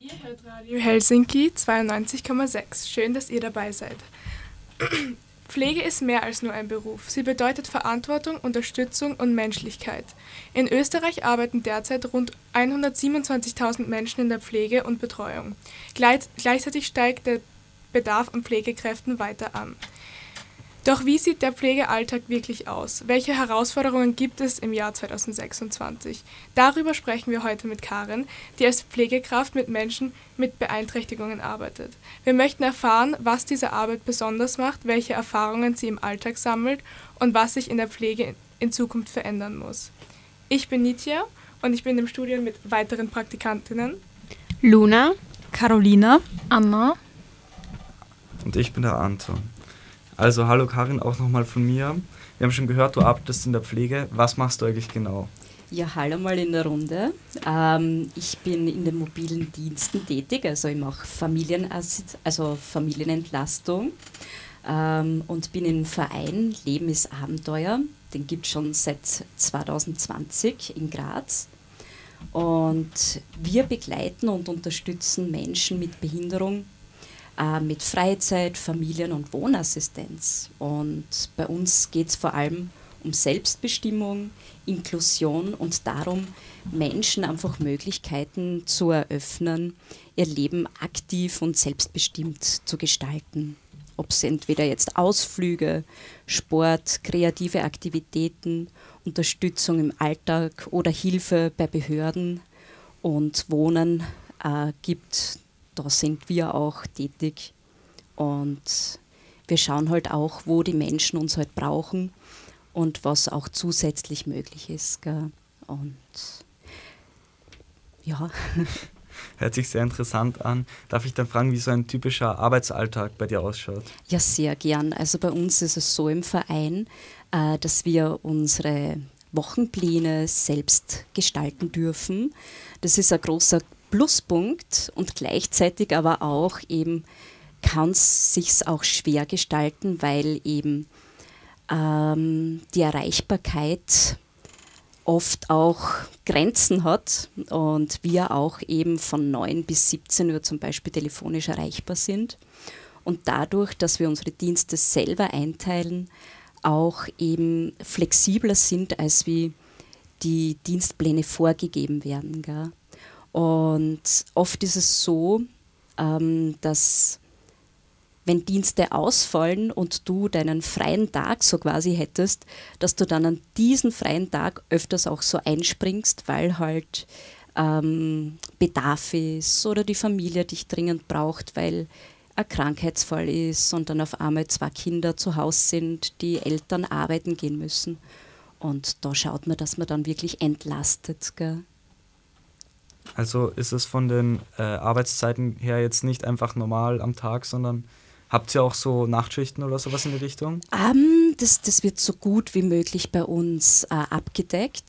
Ihr hört Radio Helsinki 92,6. Schön, dass ihr dabei seid. Pflege ist mehr als nur ein Beruf. Sie bedeutet Verantwortung, Unterstützung und Menschlichkeit. In Österreich arbeiten derzeit rund 127.000 Menschen in der Pflege und Betreuung. Gleichzeitig steigt der Bedarf an Pflegekräften weiter an. Doch wie sieht der Pflegealltag wirklich aus? Welche Herausforderungen gibt es im Jahr 2026? Darüber sprechen wir heute mit Karin, die als Pflegekraft mit Menschen mit Beeinträchtigungen arbeitet. Wir möchten erfahren, was diese Arbeit besonders macht, welche Erfahrungen sie im Alltag sammelt und was sich in der Pflege in Zukunft verändern muss. Ich bin Nitya und ich bin im Studio mit weiteren Praktikantinnen. Luna, Carolina, Anna. Und ich bin der Anton. Also hallo Karin, auch nochmal von mir. Wir haben schon gehört, du arbeitest in der Pflege. Was machst du eigentlich genau? ja, hallo mal in der Runde. Ich bin in den mobilen Diensten tätig, also ich mache Familienentlastung und bin im Verein Leben ist Abenteuer. Den gibt es schon seit 2020 in Graz. Und wir begleiten und unterstützen Menschen mit Behinderung, mit Freizeit, Familien- und Wohnassistenz. Und bei uns geht es vor allem um Selbstbestimmung, Inklusion und darum, Menschen einfach Möglichkeiten zu eröffnen, ihr Leben aktiv und selbstbestimmt zu gestalten. Ob es entweder jetzt Ausflüge, Sport, kreative Aktivitäten, Unterstützung im Alltag oder Hilfe bei Behörden und Wohnen gibt, da sind wir auch tätig. Und wir schauen halt auch, wo die Menschen uns halt brauchen und was auch zusätzlich möglich ist. Gell? Und ja. Hört sich sehr interessant an. Darf ich dann fragen, wie so ein typischer Arbeitsalltag bei dir ausschaut? Ja, sehr gern. Also bei uns ist es so im Verein, dass wir unsere Wochenpläne selbst gestalten dürfen. Das ist ein großer Pluspunkt und gleichzeitig aber auch eben kann es sich auch schwer gestalten, weil eben die Erreichbarkeit oft auch Grenzen hat und wir auch eben von 9 bis 17 Uhr zum Beispiel telefonisch erreichbar sind und dadurch, dass wir unsere Dienste selber einteilen, auch eben flexibler sind, als wie die Dienstpläne vorgegeben werden. Gell? Und oft ist es so, dass wenn Dienste ausfallen und du deinen freien Tag so quasi hättest, dass du dann an diesen freien Tag öfters auch so einspringst, weil halt Bedarf ist oder die Familie dich dringend braucht, weil ein Krankheitsfall ist und dann auf einmal 2 Kinder zu Hause sind, die Eltern arbeiten gehen müssen. Und da schaut man, dass man dann wirklich entlastet. Gell? Also ist es von den Arbeitszeiten her jetzt nicht einfach normal am Tag, sondern habt ihr auch so Nachtschichten oder sowas in die Richtung? Das wird so gut wie möglich bei uns abgedeckt.